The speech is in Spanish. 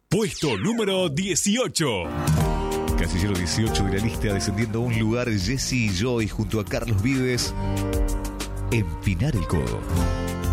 Puesto número 18. Casillero 18 de la lista, descendiendo a un lugar, Jesse y Joy junto a Carlos Vives, Empinar el Codo.